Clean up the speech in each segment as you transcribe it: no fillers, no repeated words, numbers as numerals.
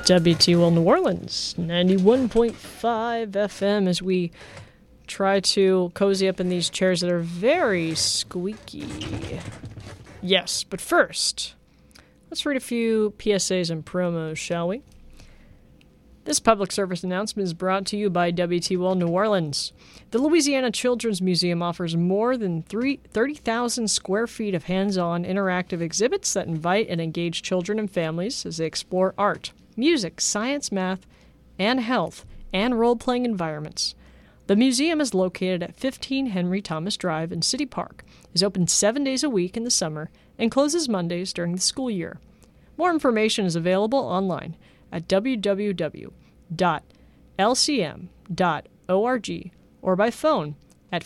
WTOL New Orleans, 91.5 FM, as we try to cozy up in these chairs that are very squeaky. Yes, but first, let's read a few PSAs and promos, shall we? This public service announcement is brought to you by WTOL New Orleans. The Louisiana Children's Museum offers more than 30,000 square feet of hands-on interactive exhibits that invite and engage children and families as they explore art, music, science, math, and health, and role-playing environments. The museum is located at 15 Henry Thomas Drive in City Park, is open 7 days a week in the summer, and closes Mondays during the school year. More information is available online at www.lcm.org or by phone at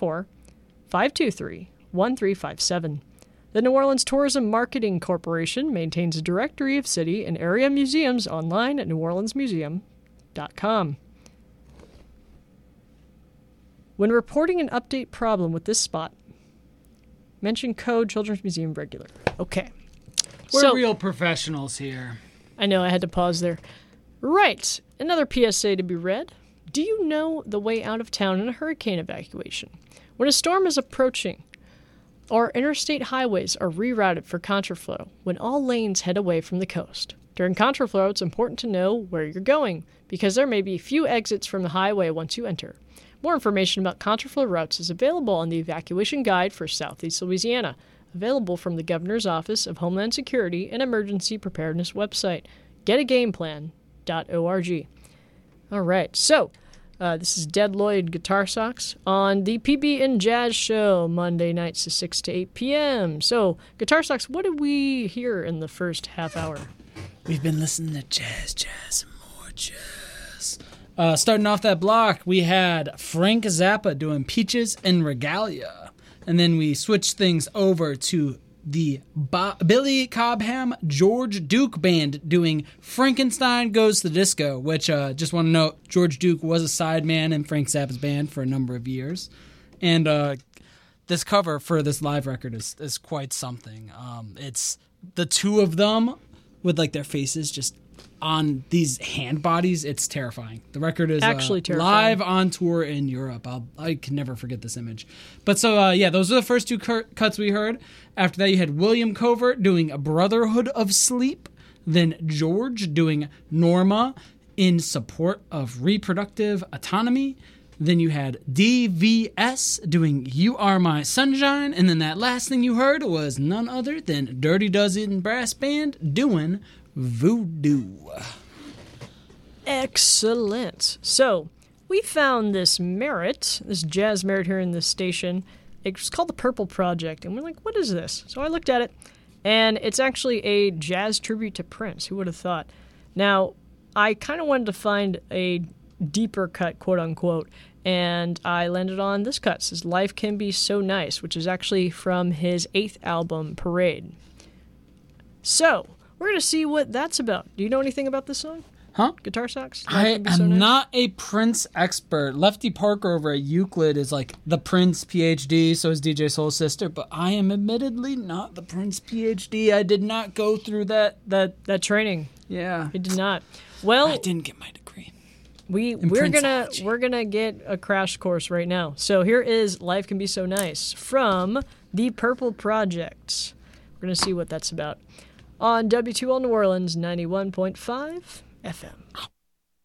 504-523-1357. The New Orleans Tourism Marketing Corporation maintains a directory of city and area museums online at neworleansmuseum.com. When reporting an update problem with this spot, mention code Children's Museum Regular. Okay. We're real professionals here. I know, I had to pause there. Right. Another PSA to be read. Do you know the way out of town in a hurricane evacuation? When a storm is approaching, or interstate highways are rerouted for contraflow when all lanes head away from the coast. During contraflow, it's important to know where you're going, because there may be few exits from the highway once you enter. More information about contraflow routes is available on the Evacuation Guide for Southeast Louisiana, available from the Governor's Office of Homeland Security and Emergency Preparedness website, getagameplan.org. All right, so this is Dead Lloyd Guitar Socks on the PB and Jazz Show, Monday nights 6 to 8 p.m. So, Guitar Socks, what did we hear in the first half hour? We've been listening to jazz, and more jazz. Starting off that block, we had Frank Zappa doing Peaches and Regalia. And then we switched things over to the Billy Cobham George Duke Band doing Frankenstein Goes to the Disco, which, just want to note, George Duke was a sideman in Frank Zappa's band for a number of years. And this cover for this live record is quite something. It's the two of them with like their faces just on these hand bodies. It's terrifying. The record is actually terrifying. Live on tour in Europe. I can never forget this image. But so, yeah, those are the first two cuts we heard. After that, you had William Covert doing A Brotherhood of Sleep. Then George doing Norma in support of reproductive autonomy. Then you had DVS doing You Are My Sunshine. And then that last thing you heard was none other than Dirty Dozen Brass Band doing Voodoo. Excellent. So, we found this jazz merit here in this station. It's called the Purple Project, and we're like, what is this? So I looked at it, and it's actually a jazz tribute to Prince. Who would have thought? Now, I kind of wanted to find a deeper cut, quote-unquote, and I landed on this cut. It says, Life Can Be So Nice, which is actually from his 8th album, Parade. So, we're going to see what that's about. Do you know anything about this song? Huh? Guitar Socks? I am not a Prince expert. Lefty Parker over at Euclid is like the Prince PhD, so is DJ Soul Sister, but I am admittedly not the Prince PhD. I did not go through that training. Yeah. You did not. Well, I didn't get my degree. We're gonna get a crash course right now. So here is Life Can Be So Nice from the Purple Project. We're gonna see what that's about on WTOL New Orleans 91.5 FM.